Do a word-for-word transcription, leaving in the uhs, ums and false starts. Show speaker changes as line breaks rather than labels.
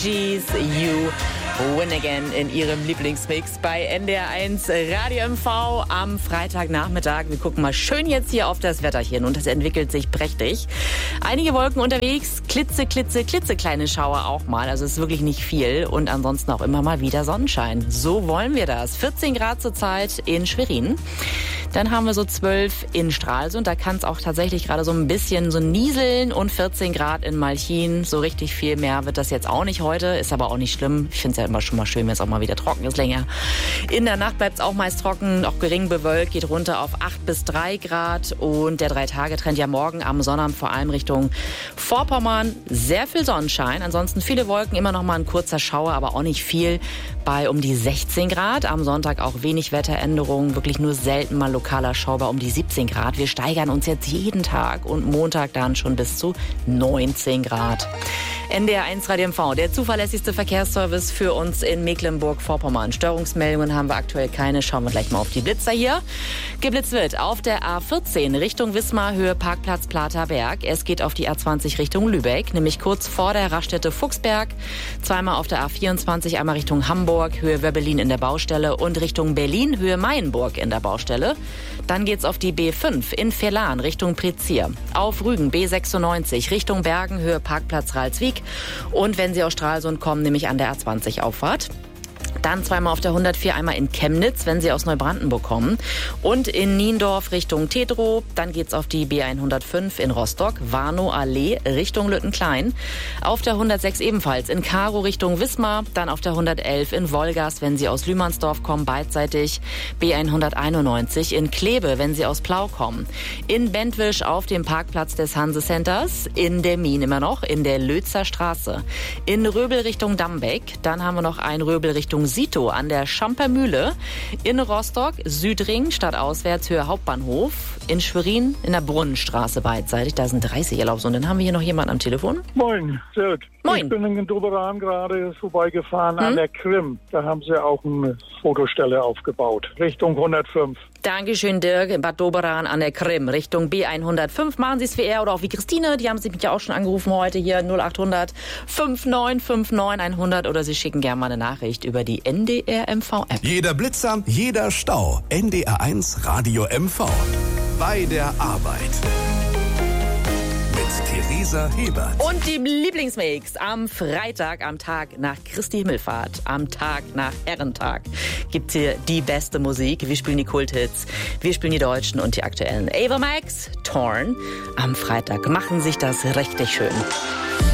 G's You Win Again in ihrem Lieblingsmix bei N D R eins Radio M V am Freitagnachmittag. Wir gucken mal schön jetzt hier auf das Wetterchen und es entwickelt sich prächtig. Einige Wolken unterwegs, klitze, klitze, klitzekleine Schauer auch mal. Also es ist wirklich nicht viel und ansonsten auch immer mal wieder Sonnenschein. So wollen wir das. vierzehn Grad zurzeit in Schwerin. Dann haben wir so zwölf in Stralsund. Da kann es auch tatsächlich gerade so ein bisschen so nieseln und vierzehn Grad in Malchin. So richtig viel mehr wird das jetzt auch nicht heute. Ist aber auch nicht schlimm. Ich finde es ja immer schon mal schön, wenn es auch mal wieder trocken ist länger. In der Nacht bleibt es auch meist trocken, auch gering bewölkt, geht runter auf acht bis drei Grad. Und der Drei-Tage-Trend ja morgen am Sonnabend vor allem Richtung Vorpommern. Sehr viel Sonnenschein. Ansonsten viele Wolken, immer noch mal ein kurzer Schauer, aber auch nicht viel. Bei um die sechzehn Grad. Am Sonntag auch wenig Wetteränderungen. Wirklich nur selten mal lokaler Schauer um die siebzehn Grad. Wir steigern uns jetzt jeden Tag und Montag dann schon bis zu neunzehn Grad. N D R eins Radio M V, der zuverlässigste Verkehrsservice für uns in Mecklenburg-Vorpommern. Störungsmeldungen haben wir aktuell keine. Schauen wir gleich mal auf die Blitzer hier. Geblitzt wird auf der A vierzehn Richtung Wismar, Höhe Parkplatz Platerberg. Es geht auf die A zwanzig Richtung Lübeck, nämlich kurz vor der Raststätte Fuchsberg. Zweimal auf der A vierundzwanzig, einmal Richtung Hamburg, Höhe Wöbbelin in der Baustelle und Richtung Berlin, Höhe Mayenburg in der Baustelle. Dann geht's auf die B fünf in Verlan Richtung Prezier. Auf Rügen B sechsundneunzig Richtung Bergen, Höhe Parkplatz Ralswiek. Und wenn Sie aus Stralsund kommen, nämlich an der A zwanzig Auffahrt. Dann zweimal auf der hundertvier, einmal in Chemnitz, wenn Sie aus Neubrandenburg kommen. Und in Niendorf Richtung Tedrow. Dann geht's auf die B hundertfünf in Rostock, Warnow Allee Richtung Lüttenklein. Auf der hundertsechs ebenfalls in Karow Richtung Wismar. Dann auf der hundertelf in Wolgast, wenn Sie aus Lühmannsdorf kommen, beidseitig. B hunderteinundneunzig in Kleve, wenn Sie aus Plau kommen. In Bentwisch auf dem Parkplatz des Hanse Centers. In Demmin immer noch, in der Lötzer Straße. In Röbel Richtung Dambeck. Dann haben wir noch ein Röbel Richtung Sito an der Schampermühle. In Rostock, Südring, stadtauswärts, Höhe Hauptbahnhof. In Schwerin, in der Brunnenstraße beidseitig. Da sind dreißig erlaubt. Und dann haben wir hier noch jemanden am Telefon.
Moin, Dirk.
Moin.
Ich bin in Doberan gerade vorbeigefahren
hm?
an der Krim. Da haben sie auch eine Fotostelle aufgebaut. Richtung hundertfünf.
Dankeschön, Dirk. In Bad Doberan an der Krim. Richtung B hundertfünf. Machen Sie es wie er oder auch wie Christine. Die haben sich mich ja auch schon angerufen heute hier. null acht hundert neunundfünfzig neunundfünfzig hundert. Oder Sie schicken gerne mal eine Nachricht über die N D R M V-App.
Jeder Blitzer, jeder Stau. N D R eins Radio M V. Bei der Arbeit. Mit Theresa Hebert.
Und die Lieblingsmix am Freitag, am Tag nach Christi Himmelfahrt, am Tag nach Herrentag, gibt's hier die beste Musik. Wir spielen die Kulthits, wir spielen die Deutschen und die aktuellen. Ava Max, Torn. Am Freitag machen sich das richtig schön.